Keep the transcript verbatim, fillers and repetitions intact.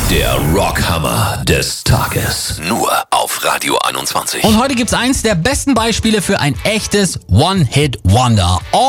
Der Rockhammer des Tages. Nur auf Radio einundzwanzig. Und heute gibt's eins der besten Beispiele für ein echtes One-Hit-Wonder.